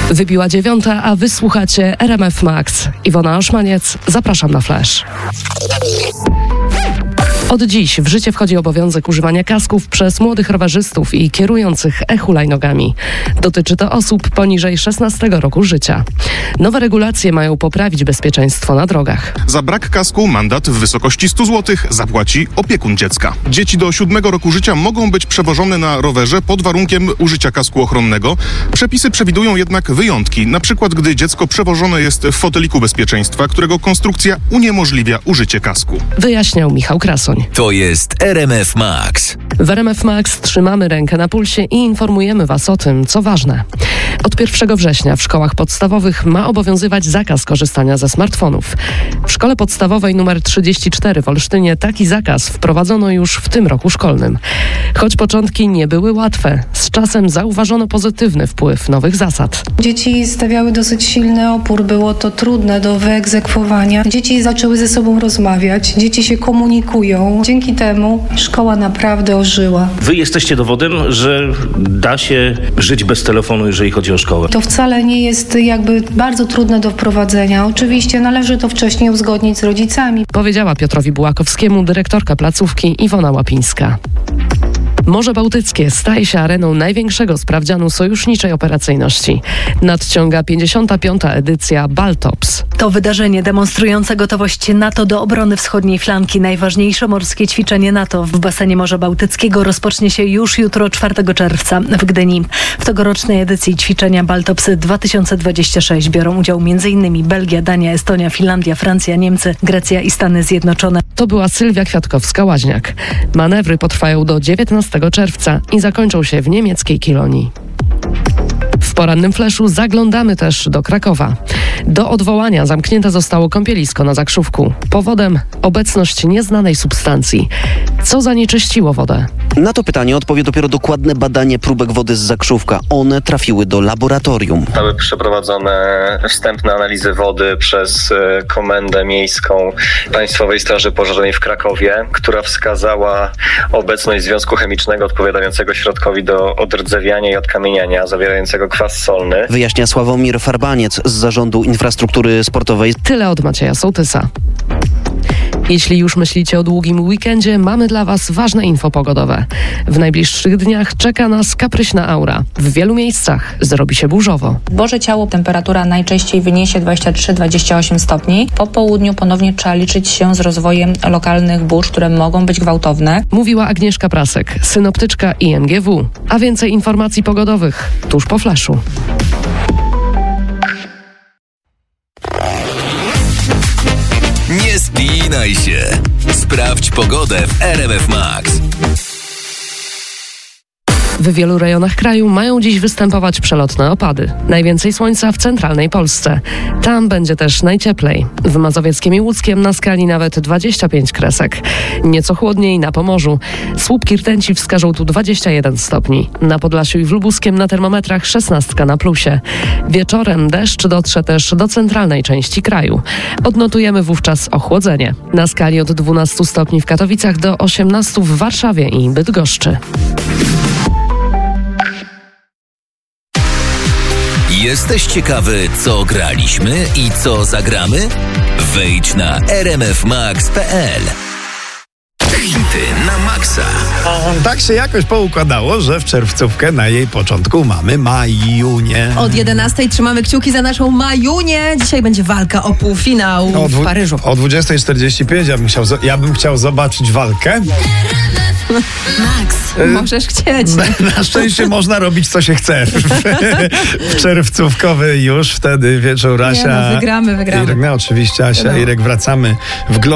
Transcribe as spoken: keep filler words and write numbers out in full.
Wybiła dziewiąta, a wysłuchacie R M F Max. Iwona Oszmaniec, zapraszam na Flash. Od dziś w życie wchodzi obowiązek używania kasków przez młodych rowerzystów i kierujących e-hulajnogami. Dotyczy to osób poniżej szesnastego roku życia. Nowe regulacje mają poprawić bezpieczeństwo na drogach. Za brak kasku mandat w wysokości sto złotych zapłaci opiekun dziecka. Dzieci do siódmego roku życia mogą być przewożone na rowerze pod warunkiem użycia kasku ochronnego. Przepisy przewidują jednak wyjątki, na przykład gdy dziecko przewożone jest w foteliku bezpieczeństwa, którego konstrukcja uniemożliwia użycie kasku. Wyjaśniał Michał Krasoń. To jest R M F Max. W R M F Max trzymamy rękę na pulsie i informujemy Was o tym, co ważne. Od pierwszego września w szkołach podstawowych ma obowiązywać zakaz korzystania ze smartfonów. W szkole podstawowej nr trzydzieści cztery w Olsztynie taki zakaz wprowadzono już w tym roku szkolnym. Choć początki nie były łatwe, z czasem zauważono pozytywny wpływ nowych zasad. Dzieci stawiały dosyć silny opór, było to trudne do wyegzekwowania. Dzieci zaczęły ze sobą rozmawiać, dzieci się komunikują. Dzięki temu szkoła naprawdę ożyła. Wy jesteście dowodem, że da się żyć bez telefonu, jeżeli chodzi o szkołę. To wcale nie jest jakby bardzo trudne do wprowadzenia. Oczywiście należy to wcześniej uzgodnić z rodzicami. Powiedziała Piotrowi Bułakowskiemu dyrektorka placówki Iwona Łapińska. Morze Bałtyckie staje się areną największego sprawdzianu sojuszniczej operacyjności. Nadciąga pięćdziesiąta piąta edycja Baltops. To wydarzenie demonstrujące gotowość NATO do obrony wschodniej flanki. Najważniejsze morskie ćwiczenie NATO w basenie Morza Bałtyckiego rozpocznie się już jutro, czwartego czerwca w Gdyni. W tegorocznej edycji ćwiczenia Baltops dwa tysiące dwudziesty szósty biorą udział m.in. Belgia, Dania, Estonia, Finlandia, Francja, Niemcy, Grecja i Stany Zjednoczone. To była Sylwia Kwiatkowska-Łaźniak. Manewry potrwają do dziewiętnastego czerwca i zakończą się w niemieckiej Kilonii. W porannym fleszu zaglądamy też do Krakowa. Do odwołania zamknięte zostało kąpielisko na Zakrzówku. Powodem obecność nieznanej substancji. Co zanieczyściło wodę? Na to pytanie odpowie dopiero dokładne badanie próbek wody z Zakrzówka. One trafiły do laboratorium. Zostały przeprowadzone wstępne analizy wody przez Komendę Miejską Państwowej Straży Pożarnej w Krakowie, która wskazała obecność związku chemicznego odpowiadającego środkowi do odrdzewiania i odkamieniania, zawierającego kwas solny. Wyjaśnia Sławomir Farbaniec z Zarządu Infrastruktury Sportowej. Tyle od Macieja Sołtysa. Jeśli już myślicie o długim weekendzie, mamy dla Was ważne info pogodowe. W najbliższych dniach czeka nas kapryśna aura. W wielu miejscach zrobi się burzowo. Boże Ciało temperatura najczęściej wyniesie dwadzieścia trzy do dwudziestu ośmiu stopni. Po południu ponownie trzeba liczyć się z rozwojem lokalnych burz, które mogą być gwałtowne. Mówiła Agnieszka Prasek, synoptyczka I M G W. A więcej informacji pogodowych tuż po flaszu. Nie spinaj się. Sprawdź pogodę w R M F Max. W wielu rejonach kraju mają dziś występować przelotne opady. Najwięcej słońca w centralnej Polsce. Tam będzie też najcieplej. W Mazowieckiem i Łódzkiem na skali nawet dwadzieścia pięć kresek. Nieco chłodniej na Pomorzu. Słupki rtęci wskażą tu dwadzieścia jeden stopni. Na Podlasiu i w Lubuskiem na termometrach szesnastka na plusie. Wieczorem deszcz dotrze też do centralnej części kraju. Odnotujemy wówczas ochłodzenie. Na skali od dwunastu stopni w Katowicach do osiemnastu w Warszawie i Bydgoszczy. Jesteś ciekawy, co graliśmy i co zagramy? Wejdź na r m f max kropka p l. Hity na maksa. Tak się jakoś poukładało, że w czerwcówkę na jej początku mamy Majunię. Od jedenastej trzymamy kciuki za naszą Majunię. Dzisiaj będzie walka o półfinał o dwu- w Paryżu. O dwudziestej czterdzieści pięć ja bym chciał, ja bym chciał zobaczyć walkę. Max, możesz chcieć. Na, na szczęście można robić, co się chce. W czerwcówkowy już wtedy wieczór Asia. Nie, no, wygramy, wygramy. Irek, no oczywiście Asia, no. Irek, wracamy w glory.